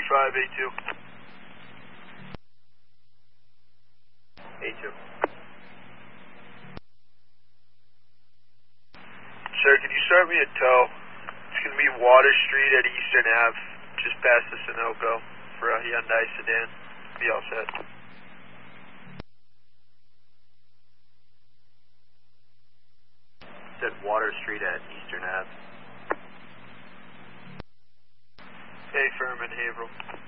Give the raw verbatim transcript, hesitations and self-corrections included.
five, A two. A two. Sir, can you start me a tow? It's going to be Water Street at Eastern Ave, just past the Sunoco, for a Hyundai sedan. Be all set. Said Water Street at Eastern Ave. Hey, Furman, Haverhill.